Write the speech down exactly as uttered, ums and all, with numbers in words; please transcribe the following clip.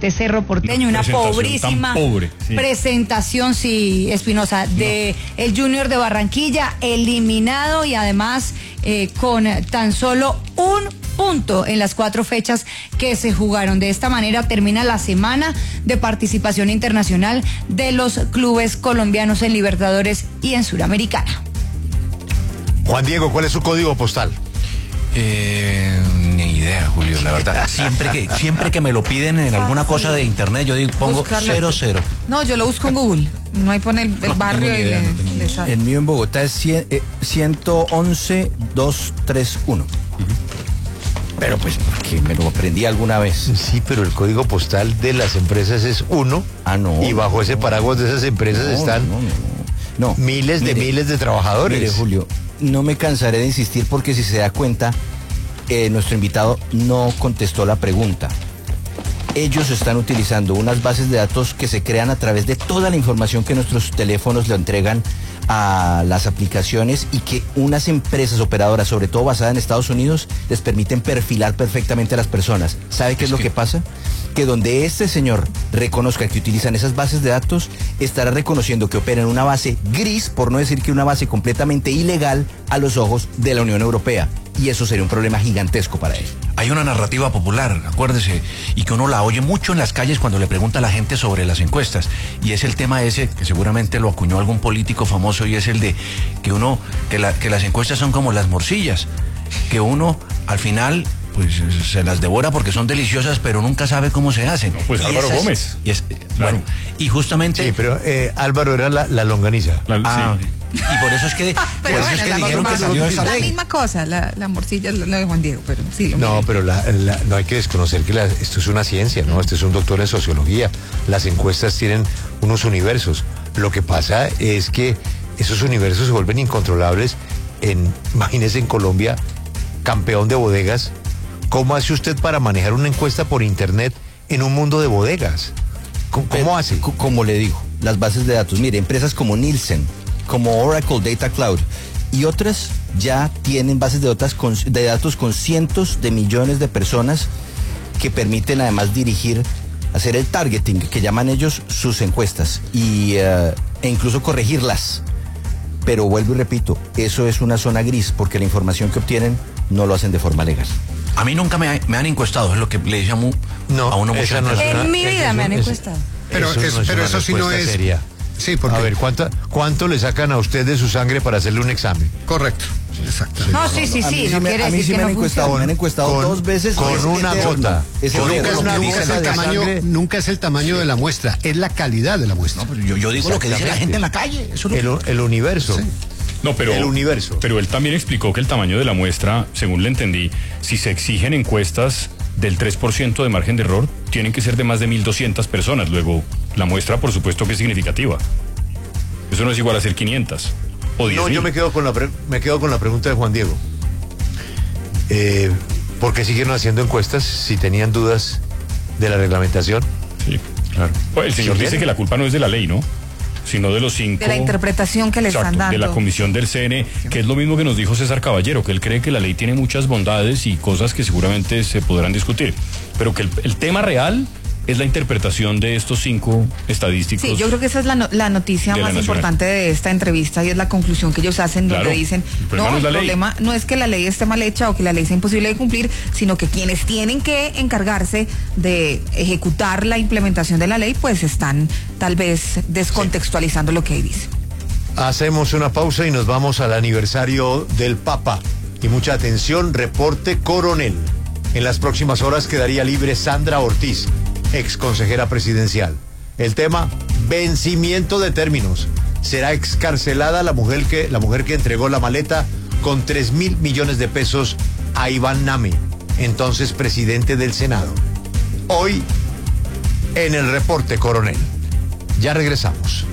este Cerro Porteño, una pobrísima pobre, sí. presentación, sí, Espinosa, de no. el Junior de Barranquilla, eliminado y además eh, con tan solo un punto en las cuatro fechas que se jugaron. De esta manera termina la semana de participación internacional de los clubes colombianos en Libertadores y en Suramericana. Juan Diego, ¿cuál es su código postal? Eh, ni idea, Julio, la verdad. Siempre que, siempre que me lo piden en alguna cosa de internet, yo digo, pongo cero cero. No, yo lo busco en Google. No hay pone el, el no, barrio y le, no le sale. El mío en Bogotá es cien, eh, ciento once doscientos treinta y uno. Uh-huh. Pero pues, porque me lo aprendí alguna vez. Sí, pero el código postal de las empresas es uno. Ah, no. Y bajo ese paraguas de esas empresas no, están no, no, no. No, miles mire, de miles de trabajadores. Mire, Julio, no me cansaré de insistir porque si se da cuenta, eh, nuestro invitado no contestó la pregunta. Ellos están utilizando unas bases de datos que se crean a través de toda la información que nuestros teléfonos le entregan a las aplicaciones y que unas empresas operadoras, sobre todo basadas en Estados Unidos, les permiten perfilar perfectamente a las personas. ¿Sabe qué es, es lo que... que pasa? Que donde este señor reconozca que utilizan esas bases de datos, estará reconociendo que opera en una base gris, por no decir que una base completamente ilegal a los ojos de la Unión Europea. Y eso sería un problema gigantesco para él. Hay una narrativa popular, acuérdese, y que uno la oye mucho en las calles cuando le pregunta a la gente sobre las encuestas. Y es el tema ese, que seguramente lo acuñó algún político famoso, y es el de que uno, que, la, que las encuestas son como las morcillas, que uno al final pues se las devora porque son deliciosas, pero nunca sabe cómo se hacen. No, pues y Álvaro esas, Gómez. Y es, bueno, y justamente... Sí, pero eh, Álvaro era la, la longaniza. La, ah, sí. Y por eso es que, por eso es que dijeron que salió esa ley. La misma cosa, la, la morcilla es lo de Juan Diego, pero sí. No, pero la, la, no hay que desconocer que la, esto es una ciencia, ¿no? Este es un doctor en sociología. Las encuestas tienen unos universos. Lo que pasa es que esos universos se vuelven incontrolables. En, imagínese en Colombia, campeón de bodegas. ¿Cómo hace usted para manejar una encuesta por internet en un mundo de bodegas? ¿Cómo, cómo hace? Como le digo, las bases de datos. Mire, empresas como Nielsen, como Oracle Data Cloud y otras ya tienen bases de datos con, de datos con cientos de millones de personas que permiten además dirigir, hacer el targeting, que llaman ellos sus encuestas, y uh, e incluso corregirlas. Pero vuelvo y repito, eso es una zona gris porque la información que obtienen no lo hacen de forma legal. A mí nunca me, me han encuestado, es lo que le decía mu, no, a uno mucho. No es en mi vida me han encuestado. Pero eso, es, no es pero eso sí no es seria. Sí, porque... A ver, ¿cuánto, ¿cuánto le sacan a usted de su sangre para hacerle un examen? Correcto. Exacto. No, sí, sí, sí. No quiere decir que me han encuestado, me han encuestado dos veces con una gota. Nunca es, una nunca, es el tamaño, nunca es el tamaño sí. de la muestra, es la calidad de la muestra. No, pero yo, yo digo lo que dice la gente en la calle. Eso el, lo... el universo. Sí. No, pero, el universo. Pero él también explicó que el tamaño de la muestra, según le entendí, si se exigen encuestas del tres por ciento de margen de error, tienen que ser de más de mil doscientas personas. Luego, la muestra, por supuesto, que es significativa. Eso no es igual a ser quinientas o diez No, mil. yo me quedo con la pre- me quedo con la pregunta de Juan Diego. Eh, ¿Por qué siguieron haciendo encuestas si tenían dudas de la reglamentación? Sí, claro. Pues el señor ¿Sí, dice bien? que la culpa no es de la ley, ¿no? Sino de los cinco... De la interpretación que le exacto, están dando. De la comisión del C N E, que es lo mismo que nos dijo César Caballero, que él cree que la ley tiene muchas bondades y cosas que seguramente se podrán discutir, pero que el, el tema real es la interpretación de estos cinco estadísticos. Sí, yo creo que esa es la, no, la noticia más importante de esta entrevista y es la conclusión que ellos hacen donde claro, dicen, el no, no el es problema no es que la ley esté mal hecha o que la ley sea imposible de cumplir, sino que quienes tienen que encargarse de ejecutar la implementación de la ley, pues están tal vez descontextualizando sí. lo que ahí dice. Hacemos una pausa y nos vamos al aniversario del Papa. Y mucha atención, reporte Coronel. En las próximas horas quedaría libre Sandra Ortiz, ex consejera presidencial. El tema, vencimiento de términos. Será excarcelada la mujer que, la mujer que entregó la maleta con tres mil millones de pesos a Iván Name, entonces presidente del Senado. Hoy, en el reporte Coronel. Ya regresamos.